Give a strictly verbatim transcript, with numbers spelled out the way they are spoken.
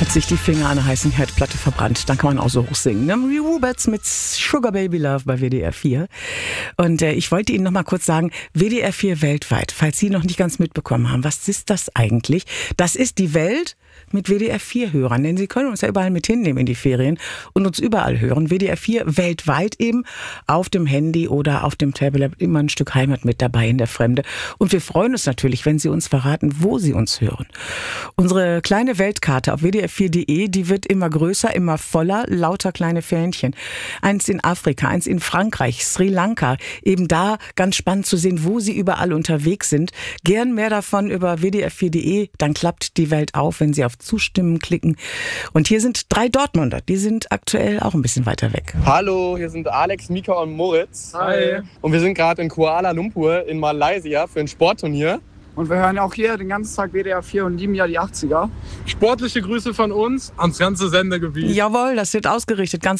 Hat sich die Finger an einer heißen Herdplatte verbrannt. Dann kann man auch so hoch singen. Ne? Rubets mit Sugar Baby Love bei W D R vier. Und äh, ich wollte Ihnen noch mal kurz sagen, W D R vier weltweit, falls Sie noch nicht ganz mitbekommen haben, was ist das eigentlich? Das ist die Welt mit W D R vier Hörern, denn Sie können uns ja überall mit hinnehmen in die Ferien und uns überall hören. W D R vier weltweit eben, auf dem Handy oder auf dem Tablet, immer ein Stück Heimat mit dabei in der Fremde. Und wir freuen uns natürlich, wenn Sie uns verraten, wo Sie uns hören. Unsere kleine Weltkarte auf W D R vier Punkt de, die wird immer größer, immer voller, lauter kleine Fähnchen. Eins in Afrika, eins in Frankreich, Sri Lanka. Eben da ganz spannend zu sehen, wo Sie überall unterwegs sind. Gern mehr davon über W D R vier Punkt de, dann klappt die Welt auf, wenn Sie auf Zustimmen klicken. Und hier sind drei Dortmunder, die sind aktuell auch ein bisschen weiter weg. Hallo, hier sind Alex, Mika und Moritz. Hi. Und wir sind gerade in Kuala Lumpur in Malaysia für ein Sportturnier. Und wir hören auch hier den ganzen Tag W D R vier und lieben ja die achtziger. Sportliche Grüße von uns ans ganze Sendegebiet. Jawohl, das wird ausgerichtet, ganz